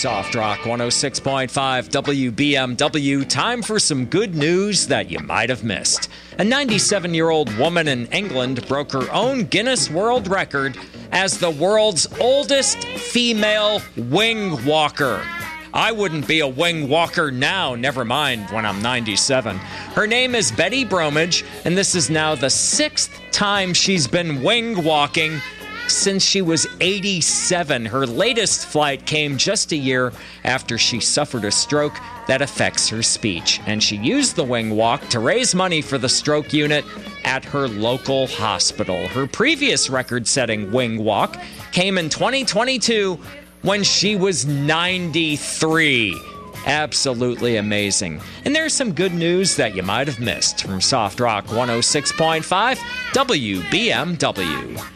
Soft Rock 106.5 WBMW. Time for some good news that you might have missed. A 97-year-old woman in England broke her own Guinness World Record as the world's oldest female wing walker. I wouldn't be a wing walker now, never mind when I'm 97. Her name is Betty Bromage, and this is now the 6th time she's been wing walking since she was 87. Her latest flight came just a year after she suffered a stroke that affects her speech. And she used the wing walk to raise money for the stroke unit at her local hospital. Her previous record-setting wing walk came in 2022 when she was 93. Absolutely amazing. And there's some good news that you might have missed from Soft Rock 106.5 WBMW.